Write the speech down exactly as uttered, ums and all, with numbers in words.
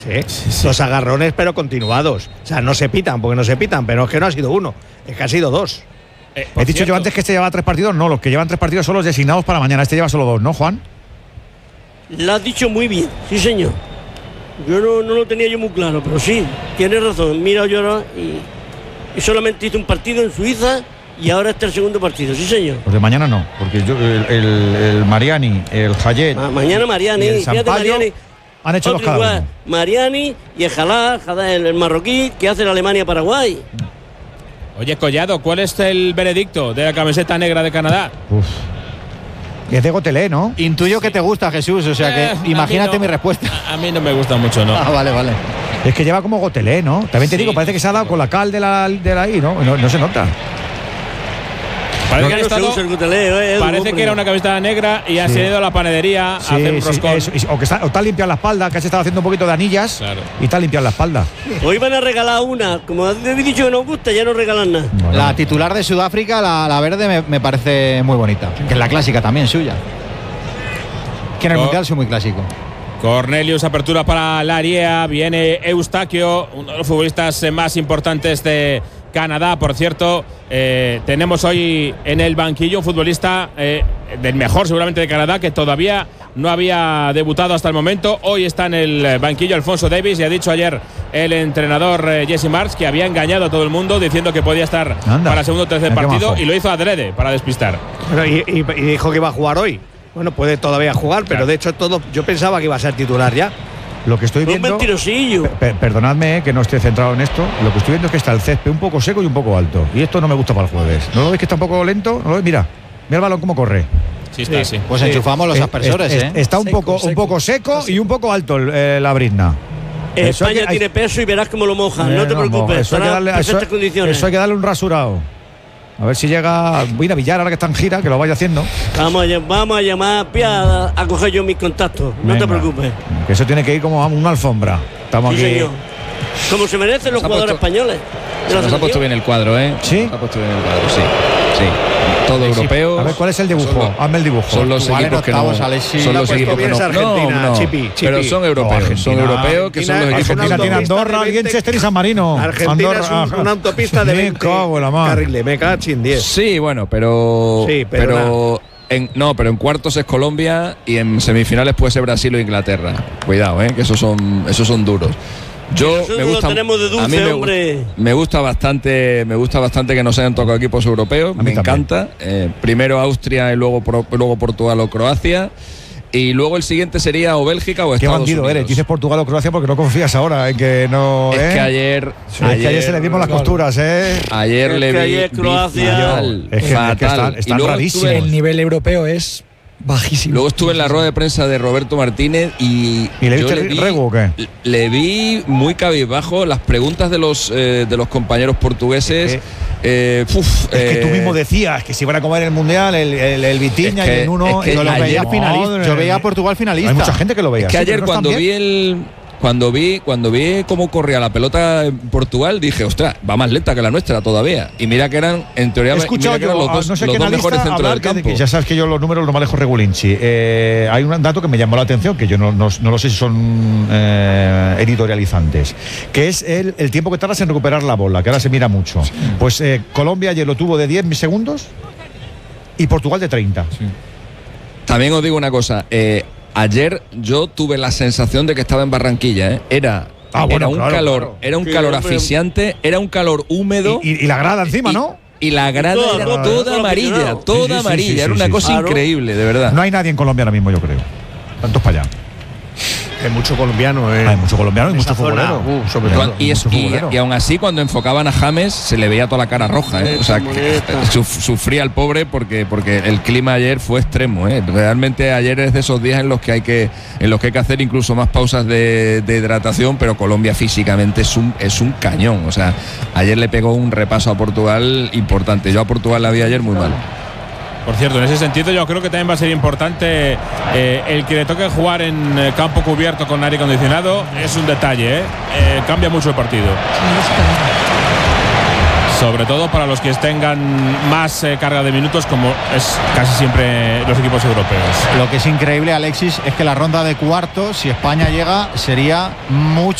Sí, sí, sí. Los agarrones, pero continuados. O sea, no se pitan, porque no se pitan, pero es que no ha sido uno, es que ha sido dos. Eh, He dicho cierto. yo antes que este lleva tres partidos. No, los que llevan tres partidos son los designados para mañana. Este lleva solo dos, ¿no, Juan? Lo has dicho muy bien, sí, señor. Yo no, no lo tenía yo muy claro, pero sí, tienes razón. Mira, yo ahora y, y solamente hice un partido en Suiza y ahora está el segundo partido, sí, señor. Los de mañana no, porque yo, el, el, el Mariani, el Hayet. Ma, mañana Mariani, el fíjate, Mariani. Han hecho dos cada uno. Mariani y el Jalá, el, el marroquí que hace la Alemania-Paraguay. Oye, Collado, ¿cuál es el veredicto de la camiseta negra de Canadá? Uf. Es de Gotelé, ¿no? Intuyo que te gusta, Jesús, o sea que eh, imagínate no, mi respuesta. A mí no me gusta mucho, ¿no? Ah, vale, vale. Es que lleva como Gotelé, ¿no? También te sí, digo, parece que se ha dado con la cal de la, de la I, ¿no? No, no se nota. Parece, no, que, no estado, se gutelé, eh, parece que era una camiseta negra y ha sí. ido a la panadería sí, a hacer un sí, roscón. Eso, o que está, o está limpiando la espalda, que se estaba haciendo un poquito de anillas, claro. Y está limpiando la espalda. Hoy van a regalar una, como habéis dicho que nos gusta, ya no regalan nada. Bueno. La titular de Sudáfrica, la, la verde, me, me parece muy bonita, que es la clásica también suya. Que en el oh. Mundial soy muy clásico. Cornelius, apertura para la Ariea, viene Eustaquio, uno de los futbolistas más importantes de Canadá, por cierto. Eh, tenemos hoy en el banquillo un futbolista eh, del mejor seguramente de Canadá, que todavía no había debutado hasta el momento. Hoy está en el banquillo Alfonso Davis, y ha dicho ayer el entrenador eh, Jesse Marsch que había engañado a todo el mundo diciendo que podía estar Anda. para el segundo o tercer partido, y lo hizo adrede para despistar. Pero y, y, y dijo que iba a jugar hoy. Bueno, puede todavía jugar, pero claro. de hecho todo, yo pensaba que iba a ser titular ya. Lo que estoy viendo, un mentirosillo. Per, perdonadme eh, que no esté centrado en esto. Lo que estoy viendo es que está el césped un poco seco y un poco alto, y esto no me gusta para el jueves. ¿No lo veis que está un poco lento? ¿No lo veis? Mira, mira el balón cómo corre. Sí, está, sí. sí. Pues sí. enchufamos los aspersores, es, ¿eh? Está un seco, poco, seco. un poco seco y un poco alto el, eh, la brizna. España tiene peso y verás cómo lo mojan. Eh, no te no, preocupes. Eso hay, que darle, eso, condiciones. eso hay que darle un rasurado. A ver si llega. Voy a ir a Villar ahora que está en gira, que lo vaya haciendo. Vamos a, vamos a llamar a, a coger yo mis contactos. No Venga, te preocupes. Que eso tiene que ir como una alfombra. Estamos sí, aquí. Señor. Como se merecen los jugadores puesto, españoles. Se nos ha puesto bien el cuadro, ¿eh? Sí. Se ha puesto bien el cuadro, sí. Sí. Todo sí, europeo. A ver, ¿cuál es el dibujo? Los, Hazme el dibujo. Son los equipos que no. Son los equipos que no. Argentina, no, no. Chipi, Chipi. Pero son europeos. No, son europeos que son los equipos que Argentina tiene Andorra, Liechtenstein y San Marino. Argentina Andorra, es un, una autopista de veinte carriles. Me cago en diez. Sí, bueno, pero. Sí, pero. pero en, no, pero en cuartos es Colombia y en semifinales puede ser Brasil o Inglaterra. Cuidado, eh, que esos son, esos son duros. Yo me gusta, de dulce, a mí me, hombre. me gusta bastante, me gusta bastante que nos hayan tocado equipos europeos. Me encanta. Eh, primero Austria y luego luego Portugal o Croacia. Y luego el siguiente sería o Bélgica o Estados Unidos. Qué bandido eres, dices Portugal o Croacia porque no confías ahora en que no. Es ¿eh? que ayer. Sí, ayer, es que ayer se le dimos las costuras, ¿eh? Ayer es le vi. Ayer Croacia. Fatal, es que, fatal. Es que están, están rarísimos. El nivel europeo es bajísimo. Luego estuve en la rueda de prensa de Roberto Martínez y. ¿Y le viste el rego o qué? Le vi muy cabizbajo las preguntas de los, eh, de los compañeros portugueses. Eh, uf, es que eh, tú mismo decías que si van a comer el mundial, el, el, el Vitinha es que, y el uno. Es que yo, ayer, veía finalista, yo veía a Portugal finalista. Hay mucha gente que lo veía. Es que sí, ayer no cuando vi el. Cuando vi, cuando vi cómo corría la pelota en Portugal, dije, ostras, va más lenta que la nuestra todavía. Y mira que eran, en teoría, he escuchado mira que eran yo, los dos, no sé los dos mejores centros del campo. Que ya sabes que yo los números los manejo regulinchi. Eh, hay un dato que me llamó la atención, que yo no, no, no lo sé si son eh, editorializantes, que es el, el tiempo que tardas en recuperar la bola, que ahora se mira mucho. Sí. Pues eh, Colombia ayer lo tuvo de diez segundos y Portugal de treinta. Sí. También os digo una cosa, eh, ayer yo tuve la sensación de que estaba en Barranquilla, ¿eh? Era, ah, bueno, era un claro, calor, claro. era un sí, calor asfixiante, era un calor húmedo. Y, y, y la grada encima, y, ¿no? Y la grada toda, era toda, toda toda amarilla, toda sí, sí, amarilla, sí, sí, era una sí, cosa sí. increíble, de verdad. No hay nadie en Colombia ahora mismo, yo creo. Tantos para allá. Hay mucho colombiano, eh. Hay mucho colombiano y mucho futbolero. Uh, sobre todo. Y, es, y, y aún así, cuando enfocaban a James, se le veía toda la cara roja, ¿eh? O sea, que, suf, sufría el pobre porque, porque el clima ayer fue extremo, ¿eh? Realmente ayer es de esos días en los que hay que, en los que hay que hacer incluso más pausas de, de hidratación, pero Colombia físicamente es un, es un cañón. O sea, ayer le pegó un repaso a Portugal importante. Yo a Portugal la vi ayer muy mal. Por cierto, en ese sentido yo creo que también va a ser importante eh, el que le toque jugar en eh, campo cubierto con aire acondicionado. Es un detalle, ¿eh? Eh, cambia mucho el partido. Sobre todo para los que tengan más eh, carga de minutos, como es casi siempre los equipos europeos. Lo que es increíble, Alexis, es que la ronda de cuartos, si España llega, sería mucho